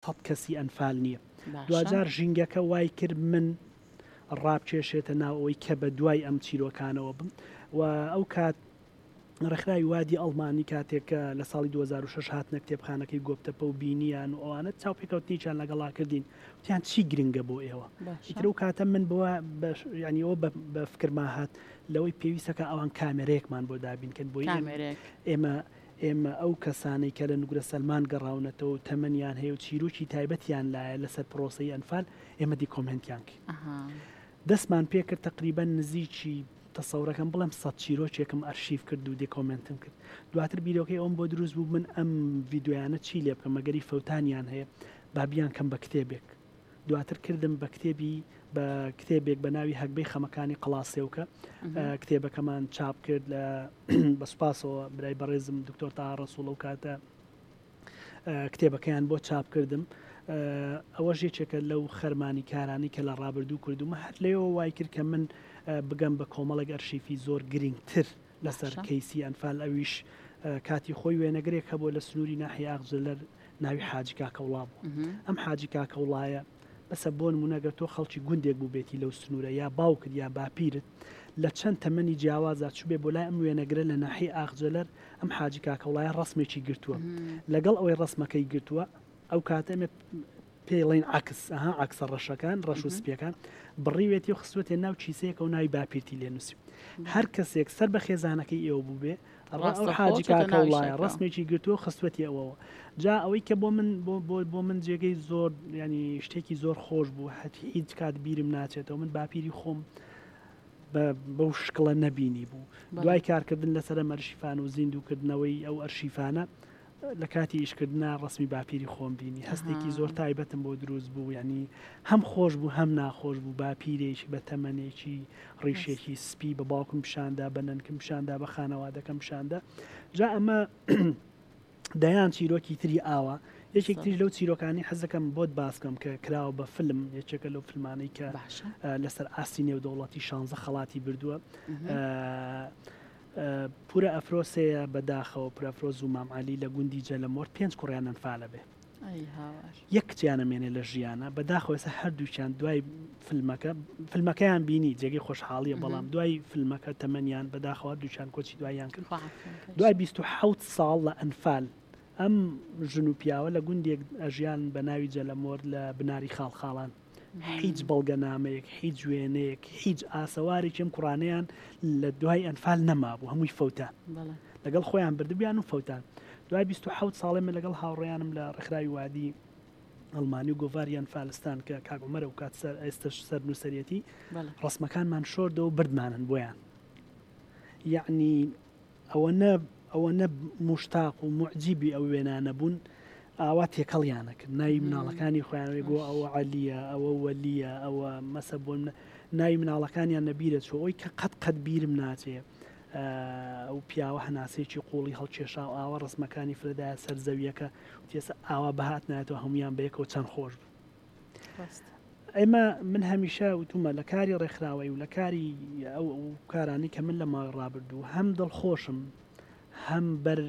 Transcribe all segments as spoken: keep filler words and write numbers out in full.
سەد کەسی ئەنفال نییە. دوجار ژینگەکە وای کرد من ڕابکێشێتە ناو ئەوەی کە بە دوای ئەم چیرۆکانەوە بم و ئەو کات ڕێکخراوی وادی ئەڵمانی کاتێکە لە ساڵی دوو هەزار و شەش هاتنە کتێبخانەکەی گۆبتەپە و بینیان و ئەوانە چاوپێکەوتنییان لەگەڵا کردین وتیان چی گرنگە بۆ ئێوە ئیتر و کاتە من بووە ینی ئەوە بە فکرما هات لەوەی پێویستەکە ئەوان کامێرەیەکمان بۆ دابینکەن بۆی ئێمە ئێمە ئەو کەسانەی کە لە نوگرە سەلمان گەڕاونەتەوە تەمەنیان هەیە و چیرۆکی تایبەتیان لایە لەسەر پرۆسەی ئەنفال ئێمە دی کۆمنتیان کرد دەستمان پێ کرد تقریبا نزیکی تەسەورەکەم بڵم سەد چیرۆکێکم ئەرشیف کرد و دێکۆمنتم کرد دواتر بیرۆکەی ئەوم بۆ دروست بوو من ئەم ڤیددیویانە چی لێ بکەم مەگەری فەوتانیان هەیە بابیان کەم بە کتێبێک دواتر کردم بە کتێبی بە کتێبێک بە ناوی هەکبەی خەمەکانی قڵاسێوکە کتێبەکەمان چاپ کرد لە بەسپاسەوە برای بەڕێزم دکتۆر تا ڕەسوڵە و کاتە کتێبەکەیان بۆ چاپ کردم ئەوە ژێچێکە لەو خەرمانی کارانی کە لە ڕابردوو کردومە هەر لێەوە وای کرد کە من بگەم بە کۆمەڵێک ئەرشیفی زۆر گرنگتر لەسەر کەیسی ئەنفال ئەویش کاتی خۆی وێنەگرێک هەبوو لە سنووری ناحی ئاغزلەر ناوی حاجی کاکەوڵا بوو ئەم حاجی کاکەوڵایە بەسە بۆ نمونەگە تۆ خەڵکی گوندێک بوو بێتی لەو سنوورە یا باوکت یا باپیرت لە چەند تەمەنی جیاوازات چوبێ بۆ لای ئەم وێنەگرە لە ناحی ئاغجلەر ئەم حاجی کاکەوڵایە ڕسمێکی گرتووە لەگەڵ ئەوەی ڕسمەکەی گرتووە ئەو کاتە ئەمێ پێڵین عکس ئەها عکسە ڕەشەکان ڕەش و سپیەکان بڕیوێتی و خستوێتێ ناو چیسەیەکە و ناوی باپیرتی لێ نووسی هەر کەسێک سەر بە خێزانەکەی ئێوە بوو بێ حاجی کاکەوڵایە ڕسمێکی گرتووە خستوەتی ئەوەوە جا ئەوەی کە بۆ من بۆ من جێگەی زۆر ینی شتێکی زۆر خۆش بوو هەتی هیچ کات بیرم ناچێتەوە من باپیری خۆم بەو شکڵە نەبینی بوو دوای کارکردن لەسەر ئەرشیفان و زیندووکردنەوەی ئەو ئەرشیفانە لە کاتی ئیشکردنا ڕسمی باپیری خۆم بینی هەستێکی زۆر تایبەتم بۆ دروست بوو ینی هەم خۆش بوو هەم ناخۆش بوو باپیرێکی بە تەمەنێکی ڕیشێکی سپی بە باوکم پیشاندا بە نەنکم پیشاندا بە خانەوادەکەم پیشاندا جا ئەمە دەیان چیرۆکی تری ئاوە یەکێک تریش لەو چیرۆکانی حەزەکەم بۆت باسکەم کە کراوە بە فلم یەکێکە لەو فیلمانەی کە لەسەر ئاستی نێودەوڵەتی شانزە خەڵاتی بردووە پورە ئەفرۆسەیە بەداخەوە پرەفرۆز و مامعالی لە گوندی جەلەمۆرد پێنج کوڕیان ئەنفالە بێ یەک کچیانەمێنێ لە ژیانە بەداخەوەسە هەردووچیان دوای فیلمەکە فیلمەکەیان بینی جێگەی خۆشحاڵیە بەڵام دوای فیلمەکە تەمەنیان بەداخەوە دووچیان کۆچی دواییان کرد دوای بیست و حەوت ساڵ لە ئەنفال ئەم ژن و پیاوە لە گوندێک ئەژیان بە ناوی جەلەمۆرد لە بناری خاڵخاڵان هیچ بەڵگەنامەیەک هیچ وێنەیەک هیچ ئاسەوارێکی ئەم کوڕانەیان لە دوای ئەنفال نەمابوو هەمووی فەوتە لەگەڵ خۆیان بردبیان و فەوتان دوای بیست و حەوت ساڵێ من لەگەڵ هاوڕێیانم لە ڕێکخراوی وادی ئەڵمانی و گۆڤاری ئەنفالستان کە کاگومەرە و کات ئێستش سەر نووسەرەتی ڕسمەکانمان شۆردەوە بردمانن بۆیان یعنی ئەوە نە ئەوە نە مشتاق و معجیبی ئەو وێنانە بوون ئاوا تێکەڵیانە کرد ناوی مناڵەکانی خۆیانەوەی بۆ ئەوە عەلیە ئەوە وەلیە ئەوە مەسە بۆ ناوی مناڵەکانیان نەبیرە چۆ ئەوی کە قەت قەت بیرم ناچێ ئەو پیاوە هەناسەیەکی قوڵی هەڵکێشا و ئاوا ڕسمەکانی فرەدایە سەر زەویەکە تێسە ئاوا بەهات نایەتەوە هەمویان بەیەکەوە چەند خۆش بوو ئێمە من هەمیشە وتومە لە کاری ڕێکخراوەی و لە کاری ئەو کارانی کە من لە ماوەی ڕابردوو هەم دڵخۆشم هەم بەر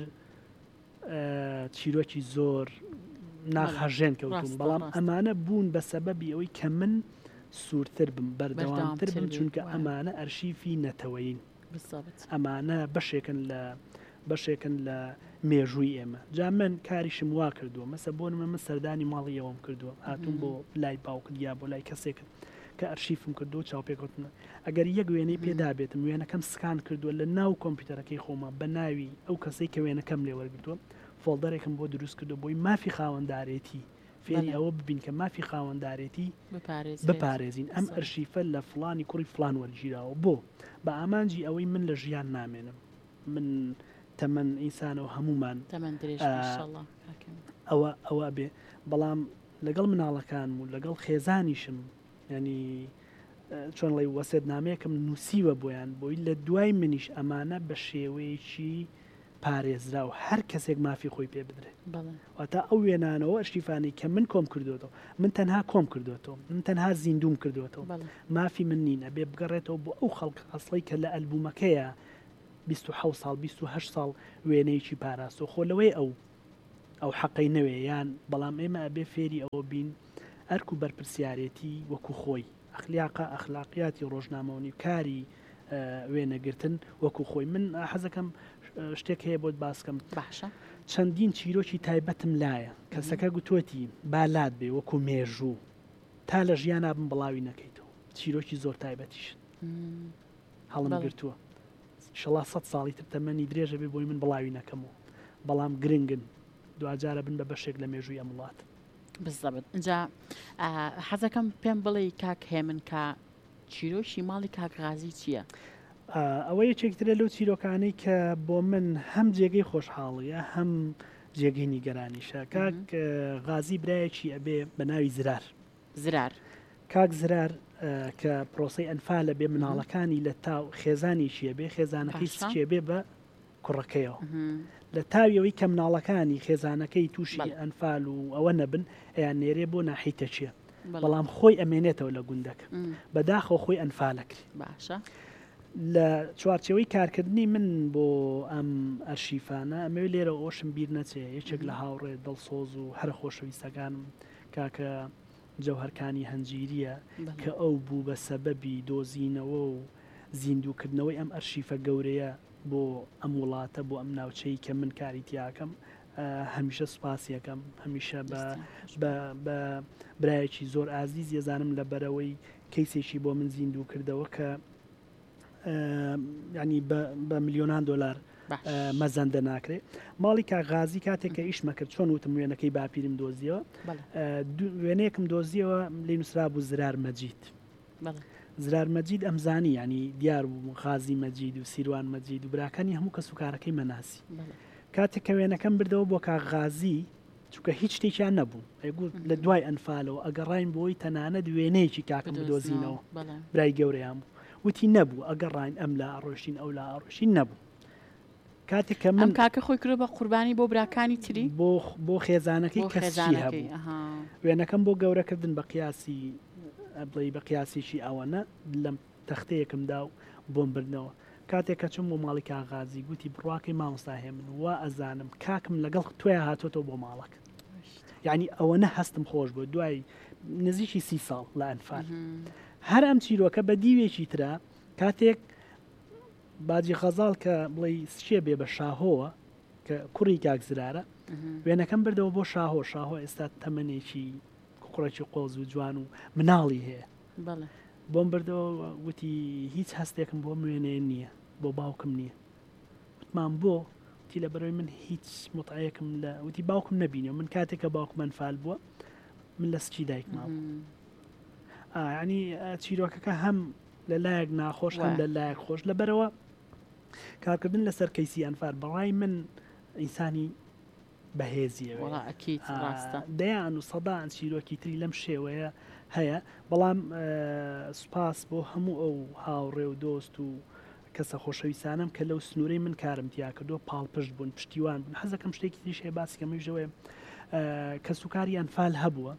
چیرۆکی زۆر ناخەژێن کەوتم بەڵام ئەمانە بوون بە سەبەبی ئەوەی کە من سوورتر بم بەردەوامتر بم چونکە ئەمانە ئەرشیفی نەتەوەین ئەمانە بەشێکن لە بەشێکن لە مێژووی ئێمە جا من کاریشم وا کردووە مەسە بۆ من سەردانی ماڵی ئەوەم کردووە هاتوون بۆ لای باوکت یا بۆ لای کەسێکت کە ئەرشیفم کردو چاوپێکوتن ئەگەر یەک وێنەی پێدا بێتم وێنەکەم سکان کردووە لە ناو کۆمپیوتەرەکەی خۆمە بە ناوی ئەو کەسەی کە وێنەکەم لێ وەرگرتووە فۆڵدەرێکم بۆ دروست کردو بۆی مافی خاوەنددارێتی فێری ئەوە ببین کە مافی خاوەنددارێتی بپارێزین ئەم ئەرشیفە لە فڵانی کوڕی فڵان وەرگیراوە بۆ بە ئامانجی ئەوەی من لە ژیان نامێنم من تەمەن ئینسانەوە هەمومان ئەوە ئەوە بێ بەڵام لەگەڵ مناڵەکان و لەگەڵ خێزانیشم ینی چۆن لەی وەسێت نامەیەکم نووسیوە بۆیان بۆی لە دوای منیش ئەمانە بە شێوەیەکی پارێزرا و هەر کەسێک مافی خۆی پێ بدرێت واتە ئەو وێنانەوە ئەرشیفانی کە من کۆم کردوێتەوە من تەنها کۆم کردوێتەوە من تەنها زیندوم کردوێتەوە مافی من نینە بێ بگەڕێتەوە بۆ ئەو خەڵک ئەسڵی کە لە ئەلبومەکەیە بیست و حەوت ساڵ بیست و هەشت ساڵ وێنەیەکی پاراستەوە خۆ لەوەی ئەو ئەو حەقەی نەوێ یان بەڵام ئێمە ئەبێ فێری ئەوە بین ئەرک و بەرپرسیارەتی وەکو خۆی ئەخلاقە ئەخلاقیاتی ڕۆژنامەوەنی کاری وێنەگرتن وەکو خۆی من حەزەکەم شتێک هەیە بۆت باسکەم باشە چەندین چیرۆکی تایبەتم لایە کەسەکە گوتوەتی بالات بێ وەکو مێژوو تا لە ژیانە بم بڵاوی نەکەیتەوە چیرۆکی زۆر تایبەتیش هەڵم گرتووە شڵا سەد ساڵی تر تەمەنی درێژە بێ بۆی من بڵاوی نەکەمەوە بەڵام گرنگن دوجارە بن بە بەشێک لە مێژووی ئەم وڵات بزەبت اینجا حەزەکەم پێم بڵێ کاک هێمن کە چیرۆشی ماڵی کاکغازی چییە؟ ئەوە یەکێکترە لەو چیرۆکانەی کە بۆ من هەم جێگەی خۆشحاڵیە هەم جێگەی نیگەرانیشە کاک غازی برایەکی ئەبێ بە ناوی زرار زرار کاک زرار کە پرۆسی ئەنفالە بێ مناڵەکانی لە تاو خێزانیشیە بێ خێزانەکەی سچێ بێ بە کوڕەکەیەوە لە تاویەوەی کە مناڵەکانی خێزانەکەی تووشی ئەنفال و ئەوە نەبن ئەیان نێرێ بۆ ناحیتە چیە بەڵام خۆی ئەمێنێتەوە لە گوندەکە بەداخۆ خۆی ئەنفالەکری باشە لە چوارچەوەی کارکردنی من بۆ ئەم ئەرشیفانە ئەمەوێ لێرە ئۆشم بیر نەچێ یەکێک لە هاوڕێ دڵسۆز و هەر خۆشەویستەکانم کاکە جەوهەرکانی هەنجیریە کە ئەو بوو بە سەبەبی دۆزینەوە و زیندووکردنەوەی ئەم ئەرشیفە گەورەیە بۆ ئەم وڵاتە بۆ ئەم ناوچەی کە من کاری تیاکەم هەمیشە سوپاس یەکەم هەمیشە بە برایەکی زۆر ئازیز یەزانم لە بەرەوەی کەیسێکی بۆ من زیندوو کردەوە کە ینی بە میلیۆنان دۆلار مەزەندە ناکرێت ماڵی کاغازی کاتێک کە ئیشمە کرد چۆن وتم وێنەکەی باپیرم دۆزیەوە وێنەیەکم دۆزیەوە لی نووسرا بوو زرار مەجید زرار مەجید ئەمزانی ینی دیار بوو غازی مەجید و سیروان مەجید و براکانی هەموو کە سوکارەکەی مەناسی کاتێک کە وێنەکەم بردەوە بۆ کاغازی چونکە هیچ شتێکیان نەبوو ئەیگوت لە دوای ئەنفالەوە ئەگەڕین بۆی تەنانەت وێنەیەکی کاکەم بدۆزینەوە برای گەورەیان بوو وتی نەبوو ئەگەڕین ئەم لا ئەڕۆشتین ئەو لا ئەڕۆشین نەبوو کاتێک کە من کاکە خۆی کرد بە قوربانی بۆ براکانی تری بۆ بۆ خێزانەکەی کەسی هەبوو وێنەکەم بۆ گەورەکردن بە قیاسی بڵێ بە قیاسیشی ئەوەنە لەم تەختەیەکمدا و بۆم بردنەوە کاتێک کە چم بۆ ماڵی کاغازی گوتی بڕواکەی مامۆستا هێ من وا ئەزانم کاکم لەگەڵ توێ هاتۆتەوە بۆ ماڵەکە یعنی ئەوەنە هەستم خۆش بۆ دوای نزیکی سی ساڵ لە ئەنفال هەر ئەم چیرۆکە بە دیوێکی ترە کاتێک باجی خەزاڵ کە بڵێ سچێ بێ بە شاهۆوە کە کوڕی کاک زرارە وێنەکەم بردەوە بۆ شاهۆ شاهۆ ئێستا تەمەنێکی کوڕێکی قۆز و جوان و مناڵی هەیە بۆم بردەوە وتی هیچ هەستێکم بۆ وێنەیە نییە بۆ باوکم نییە وتمان بۆ تی لە بەرەوەی من هیچ متعەیەکم لە وتی باوکم نەبینێ من کاتێک کە باوکم ئەنفال بووە من لە سچی دایکما ینی چیرۆکەکە هەم لە لایەک ناخۆش هەم لە لایەک خۆش لە بەرەوە کارکردن لەسەر کەیسی ئەنفال بەڕای من ئینسانی بەهێزیەوە دەیان و سەدان چیرۆکی تری لەم شێوەیە هەیە بەڵام سوپاس بۆ هەموو ئەو هاوڕێ و دۆست و کەسە خۆشەویستانم کە لەو سنوورەی من کارم تیا کردو پاڵپشت بوون پشتیوان بوون حەزەکەم شتێکی تریش هەیە باسیکەمەژەوەی کە سوکاری ئەنفال هەبووە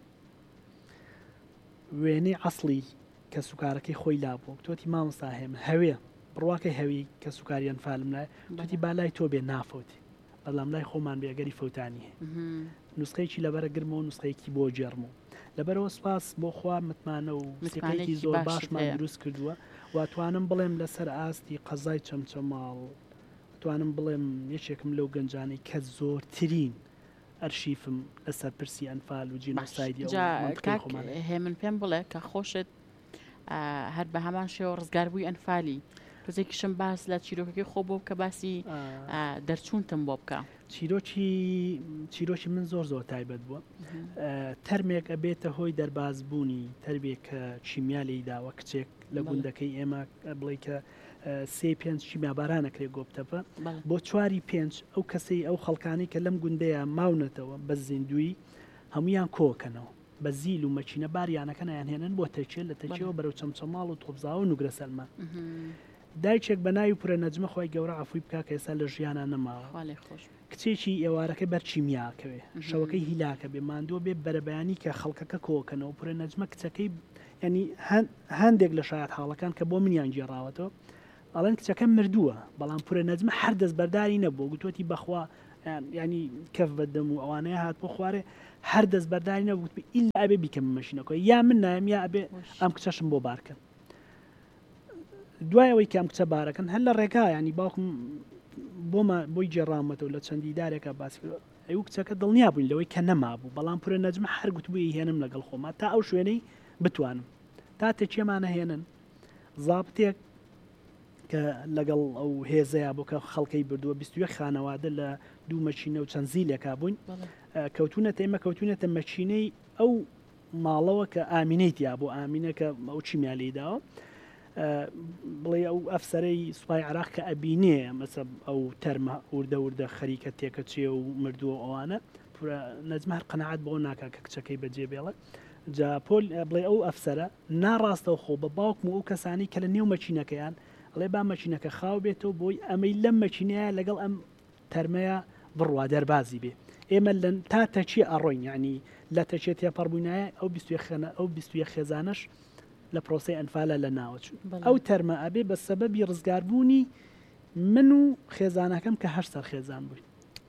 وێنەی عەسڵی کە سوکارەکەی خۆی لابوو تۆتی مامۆستا هێمن هەوێ بڕواکەی هەوی کە سوکاری ئەنفالم لای توتی بالای تۆ بێ نافۆتی بەڵام لای خۆمان بێگەری فەوتانی هەیە نوسخەیەکی لەبەرە گرمە و نوسخەیەکی بۆ جێڕم و لەبەرەوە سپاس بۆ خوا متمانە و مسیقەیەکی زۆر باشمان دروست کردووە واتوانم بڵێم لەسەر ئاستی قەزای چەمچەماڵ توانم بڵێم یەکێکم لەو گەنجانەی کە زۆرترین ئەرشیفم لەسەر پرسی ئەنفال و جینۆسایدی هێ من پێم بڵێ کە خۆشت هەر بە هەمان شێوە ڕزگاربووی ئەنفالی ڕزێکیشم باس لە چیرۆکەکەی خۆ بۆ کە باسی دەرچوونتم بۆ بکە چیرۆکی چیرۆکی من زۆر زۆر تایبەت بووە تەرمێک ئەبێتە هۆی دەربازبوونی تەربێک کە چیمیا لێی داوە کچێک لە گوندەکەی ئێمە بڵێ کە سێ پێنج چیمیابارانەکرێ گۆپتەپە بۆ چواری پێنج ئەو کەسەی ئەو خەڵکانی کە لەم گوندەیە ماونەتەوە بە زیندوی هەمویان کۆکەنەوە بە زیل و مەچینە باریانەکەنیان هێنن بۆ تەچێت لە تەچێەوە بەرەو چەمچەماڵ و تۆبزاوە نوگرە سەلمان دایچێک بە ناوی پورە نەجمە خۆی گەورە عەفوی بکا کە ئێستا لە ژیانە نەماوە کچێکی ئێوارەکەی بەرچیمیاکەوێ شەوەکەی هیلاکە بێ ماندووە بێ بەرەبەیانی کە خەڵکەکە کۆکەنەوە پورە نەجمە کچەکەی ینی هەندێک لە شایەت حاڵەکان کە بۆ منیان گێڕاوەتەوە ئەڵەن کچەکە مردووە بەڵام پورە نەجمە هەر دەست بەرداری نەبوو گوتوەتی بەخوا ینی کەف بەدەم و ئەوانەیە هات بۆ خوارێ هەر دەست بەرداری نەبووت ئیلا ئەبێ بیکەم مەشینەکە یا من نایم یا ئەبێ ئەم کچەشم بۆ بارکەن دوایەوەی کە ئەم کچە بارەکەن هەر لە ڕێگا ینی باوکم بۆمە بۆی جێڕامەتەوە لە چەندی دارێکە باسی ئەو کچەکە دڵنیا بووین لەوەی کە نەمابوو بەڵام پورە نەجمە هەر گوتبووی هێنم لەگەڵ خۆما تا ئەو شوێنەی بتوانم تا تێکێمانە هێنن زابتێک کە لەگەڵ ئەو هێزەیە بۆ کە خەڵکەی بردووە بیستوە خانەوادە لە دوو مەچینە و چەند زیلێکا بووین کەوتونە ئێمە کەوتونەتە مەچینەی ئەو ماڵەوە کە ئامینەیت یا بۆ ئامینەکە ئەو چیمیالیداوە بڵێ ئەو ئەفسەرەی سوپای عراق کە ئەبینێ مەسە ئەو تەرمە وردە وردە خەریکە تێکە چێ و مردووە ئەوانە نەجمە هەر قەنەعات بۆ ناکە کە کچەکەی بەجێ بێڵە جا پۆل بڵێ ئەو ئەفسەرە ناڕاستەوە خۆ بە باوکم و ئەو کەسانی کە لە نێو مەچینەکەیان ئەڵێ با مەچینەکە خاو بێتەوە بۆی ئەمەی لەم مەچینەیە لەگەڵ ئەم تەرمەیە بڕوا دەربازی بێ ئێمە لەن تا تەچی ئەڕۆین ینی لە تەچێت تێپەڕبووینایە ئەو خێنە ئەو بیستوە خێزانش لە پرۆسی ئەنفالە لە ناوەچوو ئەو تەرمە ئەبێ بە سەبەبی ڕزگاربوونی من و خێزانەکەم کە هەشتا خێزان بووین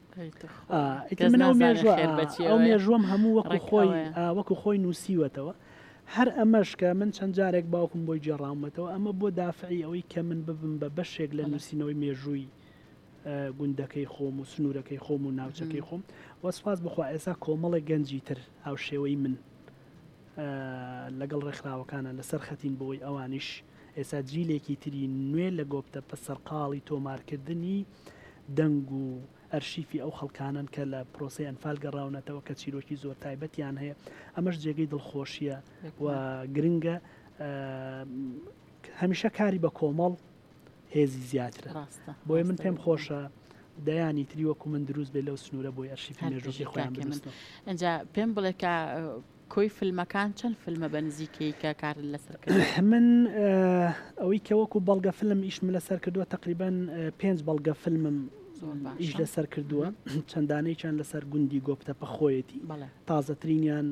ئەو مێژووەم هەموو وەکو خۆی وەکو خۆی نووسیوەتەوە هەر ئەمەش کە من چەند جارێک باوکم بۆی جێڕامەتەوە ئەمە بۆ دافعی ئەوەی کە من ببم بە بەشێک لە نووسینەوەی مێژووی گوندەکەی خۆم و سنوورەکەی خۆم و ناوچەکەی خۆم وەسپاس بخوا ئێسا کۆمەڵێک گەنجی تر هاو شێوەی من لەگەڵ ڕێکخراوەکانە لەسەر خەتین بۆی ئەوانیش ئێستا جیلێکی تری نوێ لە گۆپتە پەسەرقاڵی تۆمارکردنی دەنگ و ئەرشیفی ئەو خەڵکانن کە لە پرۆسی ئەنفال گەڕاونەتەوە کە چیرۆکی زۆر تایبەتیان هەیە ئەمەش جێگەی دڵخۆشیە و گرنگە هەمیشە کاری بە کۆمەڵ هێزی زیاترە بۆیە من پێم خۆشە دەیانی تری وەکو من دروست بێ لەو سنوورە بۆی ئەرشیفی مێژووی خۆیان بنووسنەوە ئەنجا پێم بڵێ کە کۆی فیلمەکان چەند فیلمە بە نزیکەی کە کار لەسەر کرد من ئەوەی کە وەکو بەڵگە فیلم ئیشم لەسەر کردووە تقریبان پێنج بەڵگە فیلمم ئیش لەسەر کردووە چەندانەی چەند لەسەر گوندی گۆپتە پەخۆیەتی تازەترینیان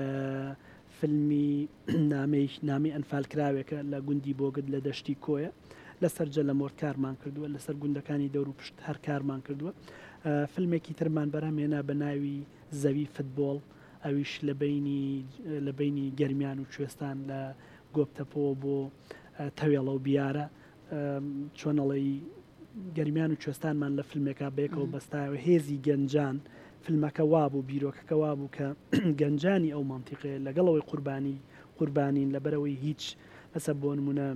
فیلمی نامەی نامی ئەنفالکراوێکە لە گوندی بۆگت لە دەشتی کۆیە لەسەر جە لە مۆرد کارمان کردووە لەسەر گوندەکانی دەور و پشت هەر کارمان کردووە فیلمێکی ترمان بەرامێنا بە ناوی زەوی فوتبۆڵ ئەویش لە بینی لە بینی گەرمیان و کوێستان لە گۆپتەپەوە بۆ تەوێڵە و بیارە چۆنەڵی گەرمیان و کوێستانمان لە فیلمێکا بێکەوە بەستایەوە هێزی گەنجان فیلمەکە وابوو بیرۆکەکە وابوو کە گەنجانی ئەو مانتیقەیە لەگەڵەوەی قوربانی قوربانین لەبەرەوەی هیچ مەسە بۆ نمونە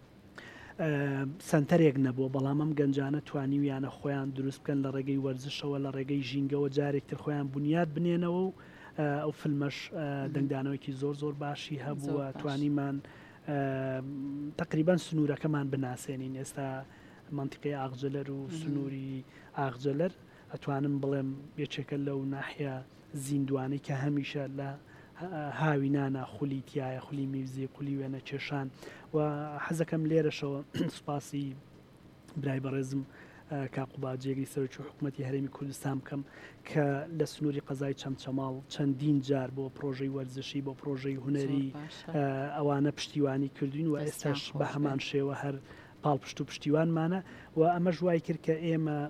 سنتەرێک نەبووە بەڵام ئەم گەنجانە توانیویانە خۆیان دروست بکەن لە ڕێگەی وەرزشەوە لە ڕێگەی ژینگەوە جارێکتر خۆیان بنیاد بنێنەوە و ئەو فیلمەش دەنگدانەوەیکی زۆر زۆر باشی هەبووە توانیمان تقریبان سنوورەکەمان بناسێنین ئێستا منتیقی ئاغجلەر و سنووری ئاغجلەر ئەتوانم بڵێم یەکێکە لەو ناحیە زیندوانی کە هەمیشە لە هاوینانە خولی تایە خولی میوزی خولی وێنە کێشان و حەزەکەم لێرەشەوە سوپاسی برای بەڕێزم کاقوبا جێگەی سەرۆکی حکوومەتی هەرێمی کوردستان بکەم کە لە سنووری قەزای چەمچەماڵ چەندین جار بۆ پرۆژەی وەرزشی بۆ پرۆژەی هونەری ئەوانە پشتیوانی کردوین و ئێستاش بە هەمان شێوە هەر پاڵپشت و پشتیوانمانە و ئەمە ژوای کرد کە ئێمە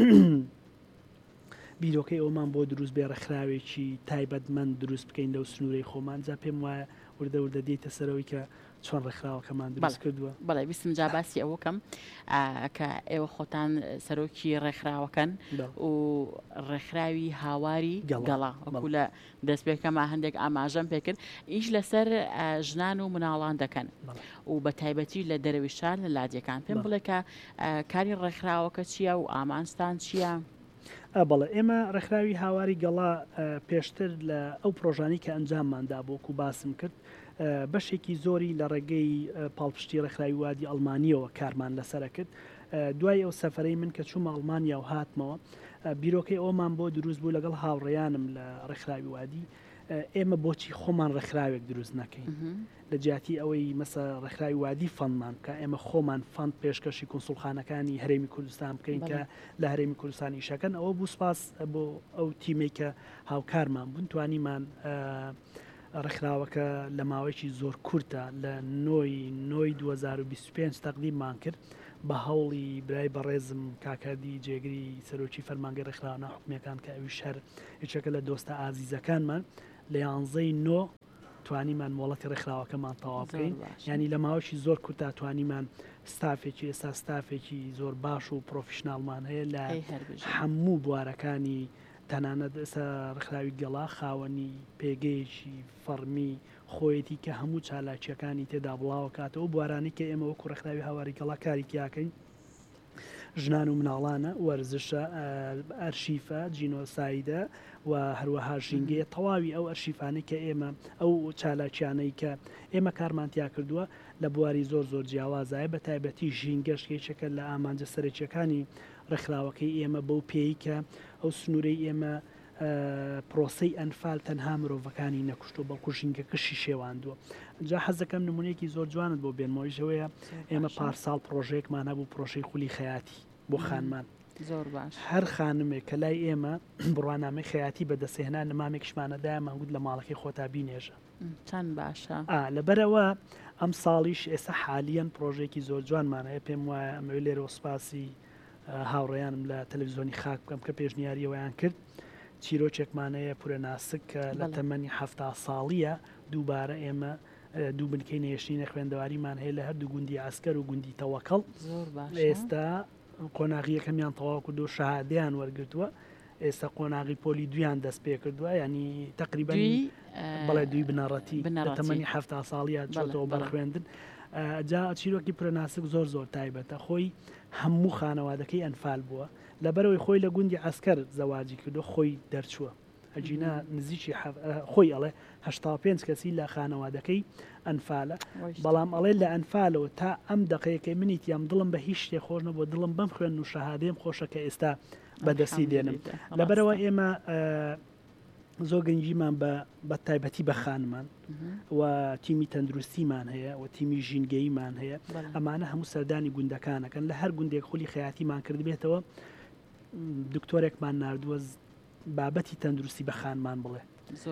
بیرۆکەی ئەومان بۆ دروست بێ ڕێکخراوێکی تایبەتمەند دروست بکەین لەو سنوورەی خۆمان جا پێم وایە وردە وردە دێتە سەرەوەی کە چۆن ڕێکخراوەکەمان دروست کردووە بەڵێ ویستم جا باسی ئەوە کەم کە ئێوە خۆتان سەرۆکی ڕێکخراوەکەن و ڕێکخراوی هاواری گەڵا وەکو لە دەستپێکەمە هەندێک ئاماژەم پێکرد ئیش لەسەر ژنان و مناڵان دەکەن و بە تایبەتی لە دەرەویشان لە لادیەکان پێم بڵێ کە کاری ڕێکخراوەکە چییە و ئامانستان چییە؟ بەڵێ ئێمە ڕێکخراوی هاواری گەڵا پێشتر لە ئەو پرۆژانی کە ئەنجامماندا بۆکو باسم کرد بەشێکی زۆری لە ڕێگەی پاڵپشتی ڕێکخراوی وادی ئەڵمانیەوە کارمان لەسرە کرد دوای ئەو سەفەرەی من کە چوومە ئەڵمانیا و هاتمەوە بیرۆکەی ئەومان بۆ دروست بوو لەگەڵ هاوڕێیانم لە ڕێکخراوی وادی ئێمە بۆچی خۆمان ڕێکخراوێک دروست نەکەین لە جیاتی ئەوەی مەسە ڕێکخراوی وادی فەندمان کە ئێمە خۆمان فەند پێشکەشی کونسوڵخانەکانی هەرێمی کوردستان بکەین کە لە هەرێمی کوردستان ئیشەکەن ئەوە بوو سپاس بۆ ئەو تیمێک کە هاوکارمان بوون توانیمان ڕێکخراوەکە لە ماوەیەکی زۆر کورتە لە نۆی نۆی دوو هەزار و بیست و پێنج تەقدیممان کرد بە هەوڵی برای بەڕێزم کاکردی جێگری سەرۆکی فەرمانگە ڕێکخراوە ناحکومیەکان کە ئەوی شەر یەکێکە لە دۆستە ئازیزەکانمان لە یانزەی نۆ توانیمان مۆڵەتی ڕێکخراوەکەمان تەواو بکەین ینی لە ماوەشی زۆر کورتا توانیمان ستافێکی ئێستا ستافێکی زۆر باش و پرۆفیشناڵمان هەیە لە هەموو بوارەکانی تەنانەت ئێستا ڕێکخراوی گەڵا خاوەنی پێگەیەکی فەرمی خۆیەتی کە هەموو چالاکیەکانی تێدا بڵاوە کاتەوە بوارانی کە ئێمە وەکو ڕێکخراوی هاواری گەڵا کاریکیاکەین ژنان و مناڵانە وەرزشە ئەرشیفە جینۆسایدە و هەروەها ژینگەیە تەواوی ئەو ئەرشیفانەی کە ئێمە ئەو چالاکیانەی کە ئێمە کارمانتیا کردووە لە بواری زۆر زۆر جیاوازایە بە تایبەتی ژینگەشت یەکێکە لە ئامانجە سەرەکیەکانی ڕێکخراوەکەی ئێمە بەو پێی کە ئەو سنوورەی ئێمە پرۆسەی ئەنفال تەنها مرۆڤەکانی نەکوشتو بەڵکو ژینگەکەشی شێواندووە. جا حەزەکەم نمونەیەکی زۆر جوانت بۆ بێنمەوەیەوەیە ئێمە پارساڵ پرۆژەیەکمان هەبوو پرۆژەی خولی خەیاتی بۆ خانمان زۆر باش هەر خانمێک کە لای ئێمە بڕوانامەی خەیاتی بەدەستێنان نمامێکشمانەدایە مانگوت لە ماڵەکەی خۆتا بینێژە چەند باشە لەبەرەوە ئەم ساڵیش ئێستا حالیان پرۆژێکی زۆر جوانمانەیە پێم وایە ئەمەوێ لێرە وسپاسی هاوڕێیانم لە تەلەڤیزۆنی خاک بکەم کە پێشنیاریەوەیان کرد چیرۆکێکمانەیە پورە ناسک لە تەمەنی هەفتا ساڵیە دووبارە ئێمە دوو بنکەی نێشتینە خوێندەواریمان هەیە لە هەردوو گوندی ئاسکەر و گوندی تەوەکەڵ ئێستا قۆناغیەکەمیان تەواو کرد و شەهادەیان وەرگرتووە ئێستا قۆناغی پۆلی دویان دەست پێ کردووە ینی تقریبا بەڵێ دوی بنەڕەتی لە تەمەنی هەفتا ساڵیە چۆتەوە بەرخوێندن جا چیرۆکی پرەناسک زۆر زۆر تایبەتە خۆی هەموو خانەوادەکەی ئەنفال بووە لەبەرەوەی خۆی لە گوندی ئەسکەر زەواجی کردو خۆی دەرچووە ئەجینا نزیکی خۆی ئەڵێ هەشتا و پێنج کەسی لە خانەوادەکەی ئەنفالە بەڵام ئەڵێ لە ئەنفالەوە تا ئەم دقەیەکەی منیت یام دڵم بە هیچ شتێ خۆش نەبوو دڵم بەم خوێن و شەهادەیم خۆشە کە ئێستا بەدەستی دێنم لەبەرەوە ئێمە زۆر گەنجیمان بە تایبەتی بە خانمان و تیمی تەندروستیمان هەیە و تیمی ژینگەییمان هەیە ئەمانە هەموو سەردانی گوندەکانەکەن لە هەر گوندێک خولی خەیاتیمان کرد بێتەوە دکتۆرێکمان نردووە بابەتی تەندروستی بە خانمان بڵێ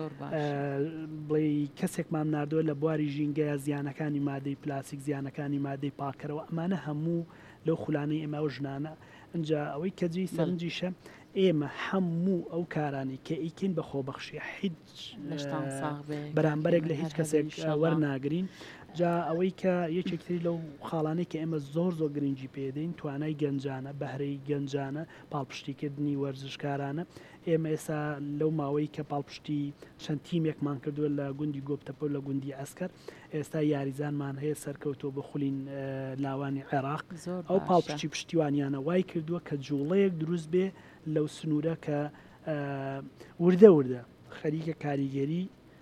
بڵێ کەسێکمان نردووە لە بواری ژینگەیە زیانەکانی مادەی پلاسیک زیانەکانی مادەی پاکەرەوە ئەمانە هەموو لەو خولانەی ئێمە و ژنانە ئەجا ئەوەی کەجی سەرنجیشە ئێمە هەموو ئەو کارانی کە ئیکین بە خۆبەخشی هیچ بەرامبەرێک لە هیچ کەسێک وەرناگرین جا ئەوەی کە یەکێکتری لەو خاڵانەی کە ئێمە زۆر زۆر گرنگی پێدەین توانای گەنجانە بەهرەی گەنجانە پاڵپشتیکردنی وەرزشکارانە ئێمە ئێستا لەو ماوەی کە پاڵپشتی چەند تیمێکمان کردووە لە گوندی گۆپتەپۆ لە گوندی ئەسکەر ئێستا یاریزانمان هەیە سەرکەوتۆ بە خولین لاوانی عێراق ئەو پاڵپشتی پشتیوانیانە وای کردووە کە جوڵەیەک دروست بێ لەو سنوورە کە وردە وردە خەریکە کاریگەری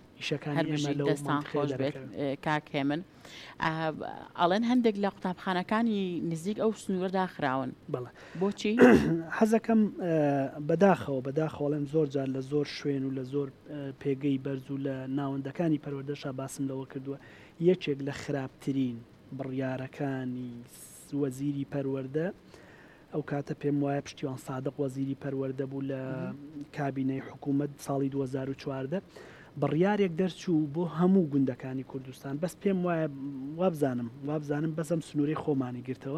دەستان خۆش بێت کاکێ من ئەڵێن هەندێک لە قوتابخانەکانی نزیک ئەو سنوورە داخراون بۆچی حەزەکەم بەداخەوە بەداخۆڵێن زۆر جار لە زۆر شوێن و لە زۆر پێگەی بەرز و لە ناوەندەکانی پەروەردەشا باسم لەوە کردووە یەکێک لە خراپترین بڕیارەکانی وەزیری پەروەردە ئەو کاتە پێم وایە پشتیوان سادق وەزیری پەروەردە بوو لە کابینەی حکوومەت ساڵی دوو هەزار و چواردە بڕیارێک دەرچوو بۆ هەموو گوندەکانی کوردستان بەس پێم وایە وابزانم وابزانم بەسەم سنووری خۆمانی گرتەوە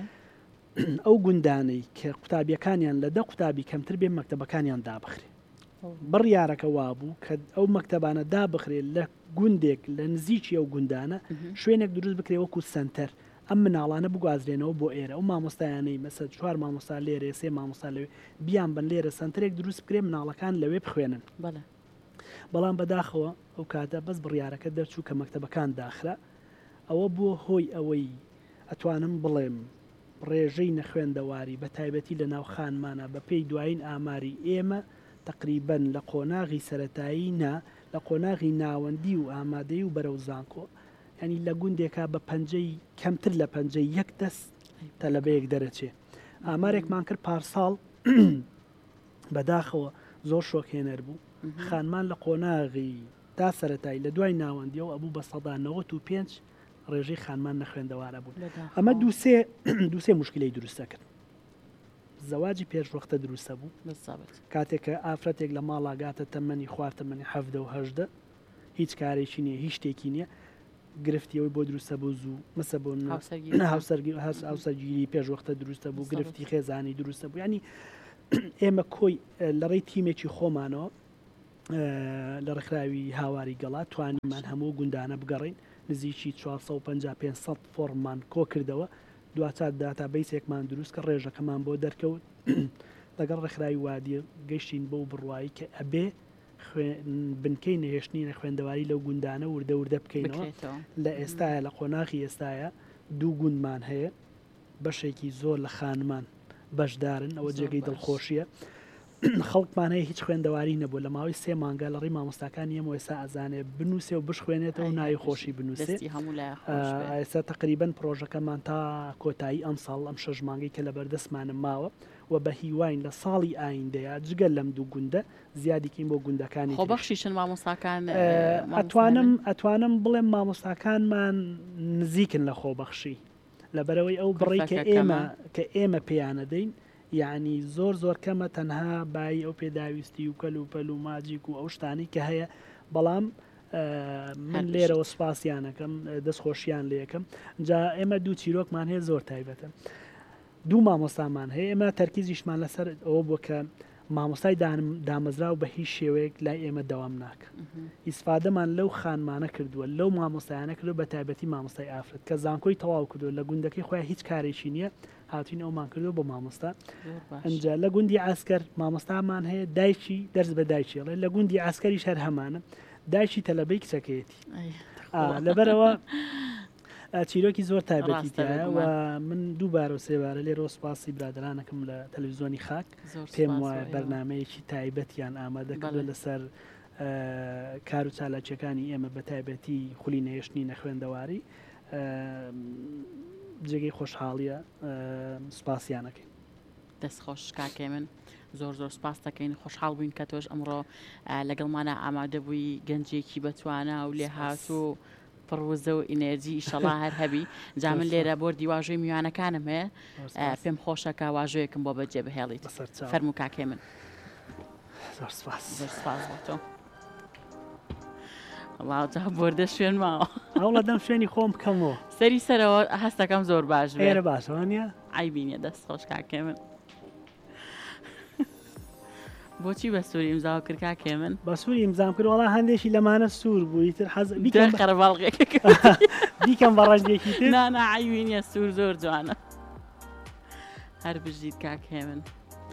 ئەو گوندانەی کە قوتابیەکانیان لە دە قوتابی کەمتر بێ مەکتەبەکانیان دابخرێ بڕیارەکە وابوو کە ئەو مەکتەبانە دابخرێت لە گوندێک لە نزیکی ئەو گوندانە شوێنێک دروست بکرێ وەکو سنتەر ئەم مناڵانە بگوازرێنەوە بۆ ئێرە ئەو مامۆستایانەی مەسە چوار مامۆستا لێرە سێ مامۆستا لەوێ بیان بن لێرە سنتەرێک دروست بکرێ مناڵەکان لەوێ بخوێنن بەڵام بەداخەوە ئەو کاتە بەس بڕیارەکە دەرچوو کە مەکتەبەکان داخرا ئەوە بووە هۆی ئەوەی ئەتوانم بڵێم ڕێژەی نەخوێندەواری بە تایبەتی لە ناو خانمانە بە پێی دوایین ئاماری ئێمە تقریبەن لە قۆناغی سەرەتایی نا لە قۆناغی ناوەندی و ئامادەی و بەرەو زانکۆ ینی لە گوندێکا بە پەنجەی کەمتر لە پەنجەی یەک دەست تەلەبەیەک دەرەچێ ئامارێکمان کرد پارساڵ بەداخەوە زۆر شۆکهێنەر بوو خانمان لە قۆناغی تا سەرەتایی لە دوای ناوەندیەوە ئەبوو بە سەدا نەوەت و پێنج ڕێژەی خانمان نەخوێندەوارە بوون ئەمە دووسێ دووسێ مشکلەی دروستە کرد زەواجی پێشوەختە دروستە بوو کاتێک کە ئافرەتێک لە ماڵاگاتە تەمەنی خوارد تەمەنی حەفدە و هەژدە هیچ کارێکی نییە هیچ شتێکی نییە گرفتیەوەی بۆ دروستە بوو زوو مەسە بۆ هاوسەرگیری پێشوەختە دروستە بوو گرفتی خێزانی دروستە بوو ینی ئێمە کۆی لە ڕێی تیمێکی خۆمانەوە لە ڕێکخراوی هاواری گەڵا توانیمان هەموو گوندانە بگەڕین نزیکی چوارسەد و پەنجا پێنجسەد فۆرممان کۆ کردەوە دواتر داتا بیسێکمان دروست کە ڕێژەکەمان بۆ دەرکەوت لەگەڵ ڕێکخراوی وادیە گەیشتین بۆ بڕوایی کە ئەبێ بنکەی نەهێشتنی خوێندەواری لەو گوندانە وردە وردە بکەینەوە لە ئێستاە لە قۆناغی ئێستاە دوو گوندمان هەیە بەشێکی زۆر لە خانمان بەشدارن ئەوە جێگەی دڵخۆشیە خەڵکمانەیە هیچ خوێندەواری نەبوو لە ماوەی سێ مانگە لە ڕێی مامۆستاکانی ئێمە ئێستا ئەزانێ بنووسێ و بشخوێنێتەوە و ناوی خۆشی بنووسێ ئێستا تقریبەن پرۆژەکەمان تا کۆتایی ئەم ساڵ ئەم شەژ مانگەی کە لە بەردەستمانم ماوە و بە هیواین لە ساڵی ئایندەیە جگەل لەم دوو گوندە زیادیکەین بۆ گوندەکانی خۆبەخشیشن مامۆستاکان ئەتوانم ئەتوانم بڵێم مامۆستاکانمان نزیکن لە خۆبەخشی لەبەرەوەی ئەو بڕی کە ئێمە کە ئێمە پێیانەدەین یعنی زۆر زۆر کەمە تەنها بای ئەو پێداویستی و کەل و پەل و ماجیک و ئەو شتانی کە هەیە بەڵام من لێرەوە سپاسیانەکەم دەستخۆشییان لێ یەکەم جا ئێمە دوو چیرۆکمان هەیە زۆر تایبەتە دوو مامۆستامان هەیە ئێمە تەرکیزیشمان لەسەر ئەوە بووە کە مامۆستای دامەزراو بە هیچ شێوەیەک لای ئێمە دەوام ناکە ئیسفادەمان لەو خانمانە کردووە لەو مامۆستایانە کردو بە تایبەتی مامۆستای ئافرەت کە زانکۆی تەواو کردو لە گوندەکەی خۆیان هیچ کارێکی نییە هاتوین ئەومان کردو بۆ مامۆستا ئەنجا لە گوندی ئاسکەر مامۆستامان هەیە دایکی دەرس بە دایکیڵێ لە گوندی ئاسکەری شەر هەمانە دایکی تەلەبەی کچەکەیەتی لەبەرەوە چیرۆکی زۆر تایبەتیە و من دووبارە و سێبارە لێرە سوپاسی برادرانەکەم لە تەلەڤیزۆنی خاک پێم وایە بەرنمەیەکی تایبەتیان ئامادەکردوە لەسەر کار و چالاکیەکانی ئێمە بە تایبەتی خولی نەهێشتنی نەخوێندەواری جێگەی خۆشحاڵیە سوپاسیانەکەین دەستخۆش کاکێ من زۆر زۆر سپاس دەکەین خۆشحاڵ بووین کە تۆش ئەمڕۆ لەگەڵمانە ئامادە بووی گەنجێکی بەتوانە و لێ هاتوو پڕوزە و ئینەرجی ئیشەڵا هەر هەبی جا من لێرە بۆ دیواژۆی میوانەکانم هەیە پێم خۆشەکە واژۆیەکم بۆ بەجێ بهێڵیت فەرموو کاکێ من زۆر سپاس زۆر سپاس بۆ تۆ وڵاوجا بۆردە شوێن ماوە هەوڵە دەم شوێنی خۆم بکەمەوە سەری سەرەوە هەستەکەم زۆر باش بێرە باشەوە نیە ئایبینە دەست خۆش کاکێ من بۆچی بە سووری ئیمزاو کرد کاکێ من بە سووری ئیمزام کرد وەڵا هەندێکی لەمانە سوور بووی تر حەز قەرەباڵغێک بیکەم بە ڕەنگێکی تر نا نا عیبینە سوور زۆر جوانە هەر بژیت کاکێ من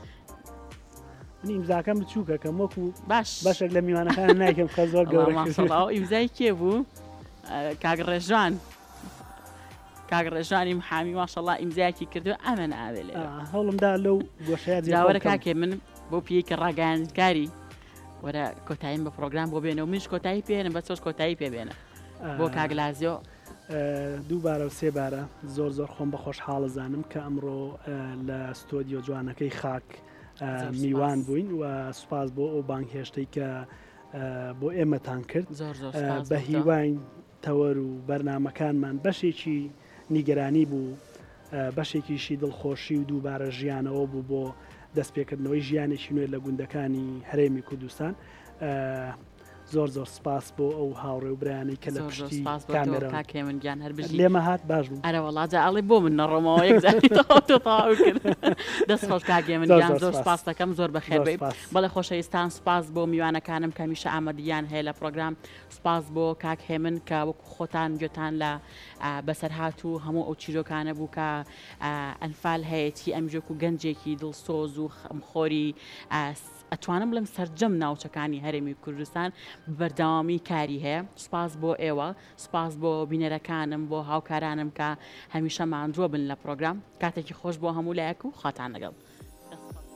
من ئیمزاکەم بچووکە کەم وەکو باش باشێک لە میوانەکان نایکەم کە زۆر گەورە ماشەڵڵا ئیمزای کێ بوو کاک ڕێژوان کاک ڕێژوانی محامی ماشەڵڵا ئیمزایەکی کردو ئەمن ئاوێ لێ هەوڵمدا لەو گۆشەیە جاوەرە کاکێ من بۆ پیەکە ڕاگەیاندکاری وەرە کۆتاییم بە پرۆگرام بۆ بێنە و منش کۆتایی پێێنم بە چۆش کۆتایی پێبێنە بۆ کاگلازیۆ دووبارە و سێبارە زۆر زۆر خۆم بە خۆشحاڵەزانم کە ئەمڕۆ لە ستۆدیۆ جوانەکەی خاک میوان بووین و سوپاس بۆ ئەو بانگهێشتەی کە بۆ ئێمەتان کرد بە هیواین تەوەر و بەرنمەکانمان بەشێکی نیگەرانی بوو بەشێکیشی دڵخۆشی و دووبارە ژیانەوە بوو بۆ دەستپێکردنەوەی ژیانێکی نوێ لە گوندەکانی هەرێمی کوردستان زۆر زۆر سپاس بۆ ئەو هاوڕێ و برایانی کە لە پشتی کامێرە کاکێ من گیان هەر بژی لێمە هات باش بوو ئەرە وەڵاجە ئەڵێ بۆ من نەڕۆمەوە یەکزاری تەواو کرد دەست خۆش کاکێ من گیان زۆر سپاس دەکەم زۆر بەخێر بێ بەڵێ خۆشەویستان سپاس بۆ میوانەکانم کە هەمیشە ئامادەیان هەیە لە پرۆگرام سپاس بۆ کاک هێمن کە وەکو خۆتان گوێتان لە بەسەرهات و هەموو ئەو چیرۆکانە بوو کە ئەنفال هەیەی ئەمژێک و گەنجێکی دڵسۆز و خەمخۆری ئەتوانم بڵێم سەرجەم ناوچەکانی هەرێمی کوردستان بەردەوامی کاری هەیە سپاس بۆ ئێوە سپاس بۆ بینەرەکانم بۆ هاوکارانم کە هەمیشە ماندووە بن لە پرۆگرام کاتێکی خۆش بۆ هەموو لایەک و خاتان لەگەڵ